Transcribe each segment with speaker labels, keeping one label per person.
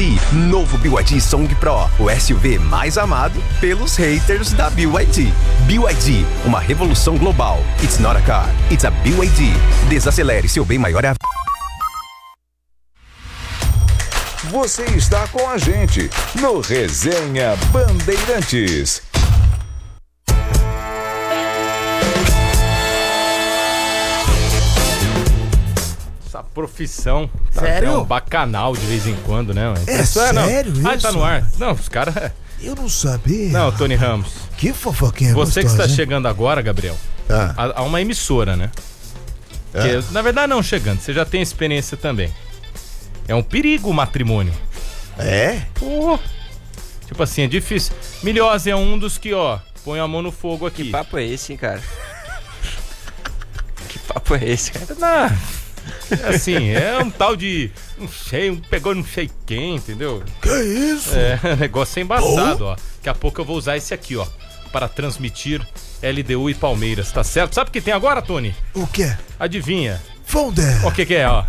Speaker 1: Conheci novo BYD Song Pro, o SUV mais amado pelos haters da BYD. BYD, uma revolução global. It's not a car, it's a BYD. Desacelere, seu bem maior é a...
Speaker 2: Você está com a gente no Resenha Bandeirantes.
Speaker 3: Essa profissão.
Speaker 4: Sério?
Speaker 3: É um bacanal de vez em quando, né?
Speaker 4: Sério
Speaker 3: não. Ah,
Speaker 4: isso?
Speaker 3: tá no ar. Não, os caras...
Speaker 4: Eu não sabia.
Speaker 3: Não, Tony Ramos.
Speaker 4: Que fofoquinha
Speaker 3: Você
Speaker 4: gostosa,
Speaker 3: que está
Speaker 4: hein?
Speaker 3: chegando agora, Gabriel, a uma emissora, né? Que, na verdade, não chegando. Você já tem experiência também. É um perigo o matrimônio.
Speaker 4: É?
Speaker 3: Pô. Tipo assim, é difícil. Milhose é um dos que, ó, põe a mão no fogo aqui.
Speaker 5: Que papo é esse, hein, cara? Que papo é esse, cara?
Speaker 3: Não, assim, é um tal de... Não sei, pegou não sei quem, entendeu?
Speaker 4: Que isso?
Speaker 3: É, negócio é embaçado, ó. Daqui a pouco eu vou usar esse aqui, ó, para transmitir LDU e Palmeiras, tá certo? Sabe o que tem agora, Tony?
Speaker 4: O quê?
Speaker 3: Adivinha?
Speaker 4: Fonder.
Speaker 3: O que é, ó?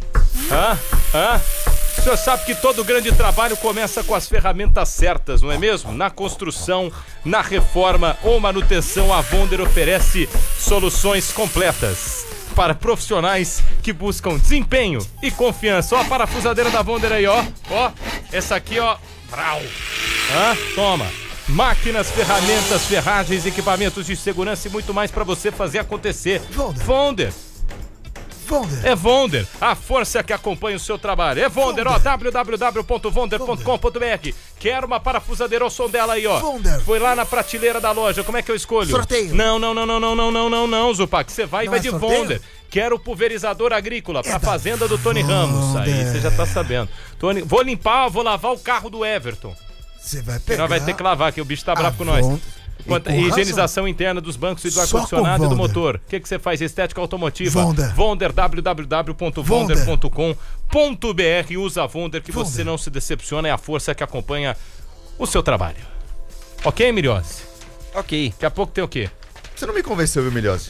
Speaker 3: O senhor sabe que todo grande trabalho começa com as ferramentas certas, não é mesmo? Na construção, na reforma ou manutenção, a Vonder oferece soluções completas para profissionais que buscam desempenho e confiança. Ó a parafusadeira da Vonder aí, ó. Ó, essa aqui, ó. Brau. Toma. Máquinas, ferramentas, ferragens, equipamentos de segurança e muito mais para você fazer acontecer. Vonder. É Vonder, a força que acompanha o seu trabalho. É Vonder, ó, www.vonder.com.br. Quero uma parafusadeira ao som dela aí, ó.
Speaker 4: Vonder.
Speaker 3: Foi lá na prateleira da loja, como é que eu escolho?
Speaker 4: Sorteio.
Speaker 3: Não, Zupac, você vai e vai de
Speaker 4: sorteio?
Speaker 3: Vonder. Quero o pulverizador agrícola pra fazenda do Tony Ramos. Aí você já tá sabendo. Tony, vou lavar o carro do Everton.
Speaker 4: Você vai pegar.
Speaker 3: Nós vai ter que lavar, que o bicho tá bravo com nós. Quanto a higienização interna dos bancos e do ar-condicionado e do motor. O que você faz? Estética automotiva? Vonder, www.vonder.com.br. Usa a Vonder que você não se decepciona, é a força que acompanha o seu trabalho. Ok, Milhose?
Speaker 5: Ok.
Speaker 3: Daqui a pouco tem o quê?
Speaker 6: Você não me convenceu, viu, Milhose?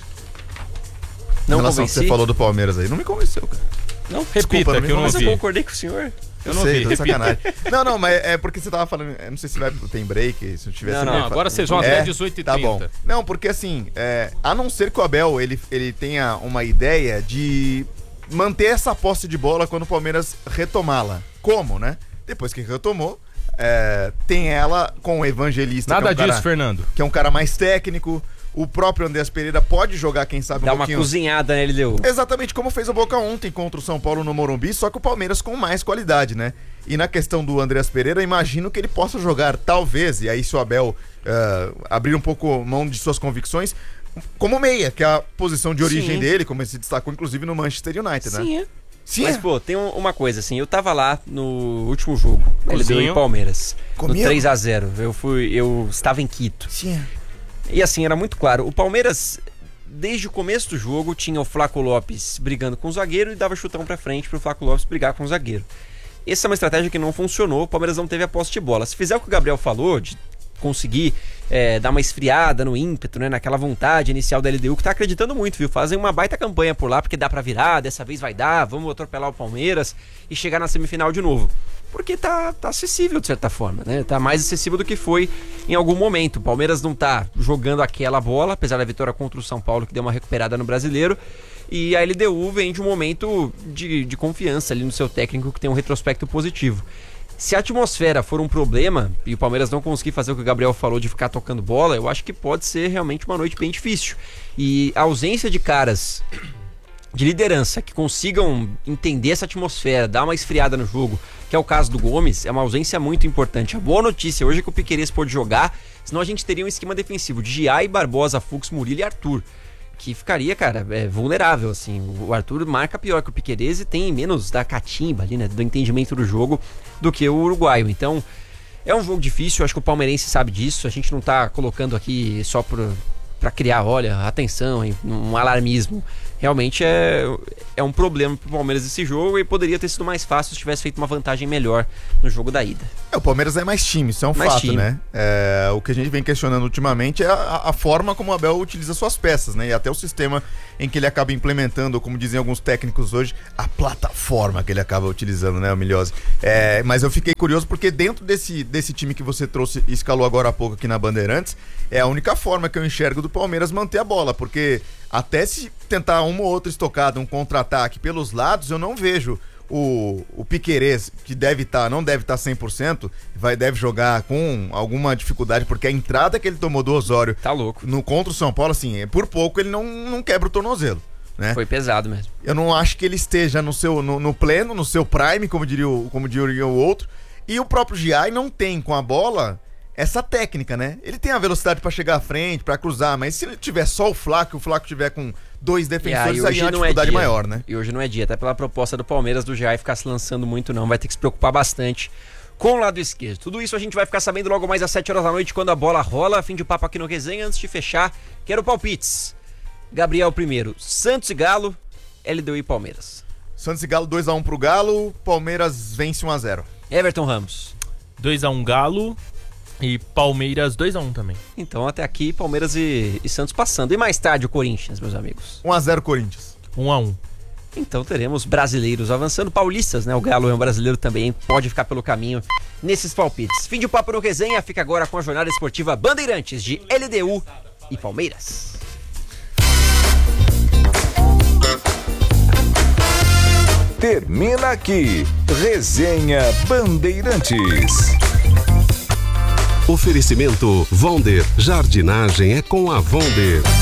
Speaker 5: Não
Speaker 6: em relação ao que
Speaker 5: convenci?
Speaker 6: você falou do Palmeiras aí. Não me convenceu, cara.
Speaker 5: Não,
Speaker 3: Repita,
Speaker 6: não
Speaker 3: que eu não
Speaker 5: mas
Speaker 3: vi.
Speaker 5: eu concordei com o senhor.
Speaker 3: Eu não
Speaker 6: sei,
Speaker 3: vi,
Speaker 6: tô de
Speaker 3: repita.
Speaker 6: sacanagem. Não, mas é porque você tava falando. Eu não sei se tem break, se não tivesse.
Speaker 3: Não, agora vocês vão até 18h30.
Speaker 6: Tá bom. Não, porque assim, a não ser que o Abel ele tenha uma ideia de manter essa posse de bola quando o Palmeiras retomá-la. Como, né? Depois que retomou, tem ela com o Evangelista.
Speaker 3: Nada
Speaker 6: que é um
Speaker 3: disso,
Speaker 6: cara,
Speaker 3: Fernando.
Speaker 6: que é um cara mais técnico. O próprio Andreas Pereira pode jogar, quem sabe,
Speaker 5: Dá uma cozinhada, né, LDU?
Speaker 6: Exatamente como fez o Boca ontem contra o São Paulo no Morumbi, só que o Palmeiras com mais qualidade, né? E na questão do Andreas Pereira, imagino que ele possa jogar, talvez, e aí se o Abel abrir um pouco mão de suas convicções, como meia, que é a posição de origem dele, como ele se destacou, inclusive, no Manchester United, né?
Speaker 5: Sim, é.
Speaker 6: Sim,
Speaker 5: Mas, pô, tem uma coisa, assim, eu tava lá no último jogo, LDU e Palmeiras, no 3-0, eu estava em Quito.
Speaker 4: Sim.
Speaker 5: E assim, era muito claro, o Palmeiras, desde o começo do jogo, tinha o Flaco Lopes brigando com o zagueiro e dava chutão pra frente pro Flaco Lopes brigar com o zagueiro. Essa é uma estratégia que não funcionou, o Palmeiras não teve a posse de bola. Se fizer o que o Gabriel falou, de conseguir dar uma esfriada no ímpeto, né, naquela vontade inicial da LDU, que tá acreditando muito, viu? Fazem uma baita campanha por lá, porque dá pra virar, dessa vez vai dar, vamos atropelar o Palmeiras e chegar na semifinal de novo. Porque tá acessível de certa forma, né? Tá mais acessível do que foi em algum momento. O Palmeiras não tá jogando aquela bola, apesar da vitória contra o São Paulo, que deu uma recuperada no Brasileiro. E a LDU vem de um momento de confiança ali no seu técnico, que tem um retrospecto positivo. Se a atmosfera for um problema e o Palmeiras não conseguir fazer o que o Gabriel falou de ficar tocando bola, eu acho que pode ser realmente uma noite bem difícil. E a ausência de caras de liderança que consigam entender essa atmosfera, dar uma esfriada no jogo, que é o caso do Gomes, é uma ausência muito importante. A boa notícia hoje é que o Piquerez pôde jogar, senão a gente teria um esquema defensivo de Giai, Barbosa, Fux, Murilo e Arthur, que ficaria, cara, vulnerável, assim. O Arthur marca pior que o Piquerez e tem menos da catimba ali, né, do entendimento do jogo do que o uruguaio. Então, é um jogo difícil, acho que o palmeirense sabe disso, a gente não tá colocando aqui só pra criar, olha, atenção, um alarmismo. realmente é um problema pro Palmeiras esse jogo e poderia ter sido mais fácil se tivesse feito uma vantagem melhor no jogo da ida.
Speaker 6: O Palmeiras é mais time, isso é um
Speaker 5: Mais
Speaker 6: fato,
Speaker 5: time.
Speaker 6: né? O que a gente vem questionando ultimamente é a forma como o Abel utiliza suas peças, né? E até o sistema em que ele acaba implementando, como dizem alguns técnicos hoje, a plataforma que ele acaba utilizando, né, o Milhose? Mas eu fiquei curioso porque dentro desse time que você trouxe e escalou agora há pouco aqui na Bandeirantes, é a única forma que eu enxergo do Palmeiras manter a bola, porque até se tentar uma ou outra estocada, um contra-ataque pelos lados, eu não vejo o Piquerez, que não deve estar 100%, deve jogar com alguma dificuldade, porque a entrada que ele tomou do Osório
Speaker 5: Tá louco.
Speaker 6: contra o São Paulo, assim, por pouco ele não quebra o tornozelo, né?
Speaker 5: Foi pesado mesmo.
Speaker 6: Eu não acho que ele esteja no pleno, no seu prime, como diria o outro, e o próprio Giai não tem com a bola essa técnica, né? Ele tem a velocidade pra chegar à frente, pra cruzar, mas se ele tiver só o Flaco tiver com 2 defensores, aí é uma dificuldade maior, né?
Speaker 5: E hoje não é dia, até pela proposta do Palmeiras do Giai ficar se lançando muito não, vai ter que se preocupar bastante com o lado esquerdo. Tudo isso a gente vai ficar sabendo logo mais às 7 horas da noite, quando a bola rola. Fim de papo aqui no Resenha. Antes de fechar, quero palpites. Gabriel primeiro, Santos e Galo, LDU e Palmeiras.
Speaker 6: Santos e Galo 2-1 pro Galo, Palmeiras vence 1-0.
Speaker 5: Everton Ramos.
Speaker 7: 2-1 Galo e Palmeiras 2-1 também.
Speaker 5: Então até aqui Palmeiras e Santos passando. E mais tarde o Corinthians, meus amigos.
Speaker 6: 1-0 Corinthians.
Speaker 7: 1-1.
Speaker 5: Então teremos brasileiros avançando, paulistas, né? O Galo é um brasileiro também, pode ficar pelo caminho nesses palpites. Fim de papo no Resenha, fica agora com a jornada esportiva Bandeirantes de LDU e Palmeiras.
Speaker 2: Termina aqui, Resenha Bandeirantes.
Speaker 8: Oferecimento Vonder. Jardinagem é com a Vonder.